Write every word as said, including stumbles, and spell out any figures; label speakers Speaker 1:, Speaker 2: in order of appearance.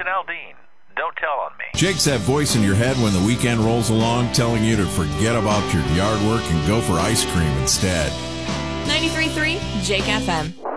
Speaker 1: and Aldine. Don't tell on me.
Speaker 2: Jake's that voice in your head when the weekend rolls along telling you to forget about your yard work and go for ice cream instead.
Speaker 3: ninety-three point three Jake F M.